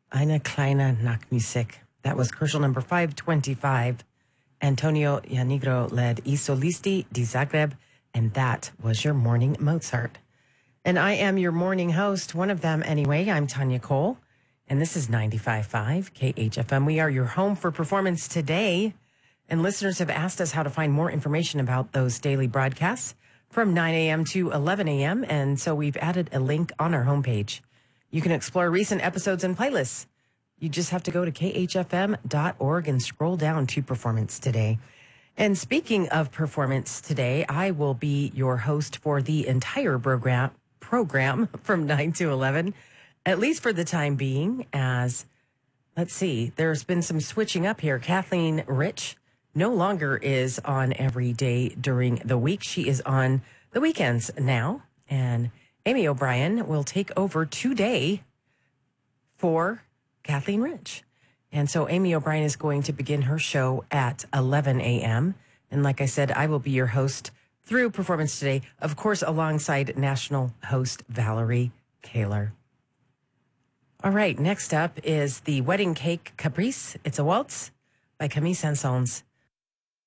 Eine kleine Nachtmusik. That was commercial number 525. Antonio Ianigro led I Solisti di Zagreb, and that was your morning Mozart. And I am your morning host, one of them anyway. I'm Tanya Cole, and this is 95.5 KHFM. We are your home for Performance Today, and listeners have asked us how to find more information about those daily broadcasts from 9 a.m. to 11 a.m., and so we've added a link on our homepage. You can explore recent episodes and playlists. You just have to go to khfm.org and scroll down to Performance Today. And speaking of Performance Today, I will be your host for the entire program from 9 to 11, at least for the time being, as, let's see, there's been some switching up here. Kathleen Rich no longer is on every day during the week. She is on the weekends now, and Amy O'Brien will take over today for Kathleen Rich. And so Amy O'Brien is going to begin her show at 11 a.m. And like I said, I will be your host through Performance Today, of course, alongside national host Valerie Kaler. All right, next up is the Wedding Cake Caprice. It's a waltz by Camille Saint-Saëns.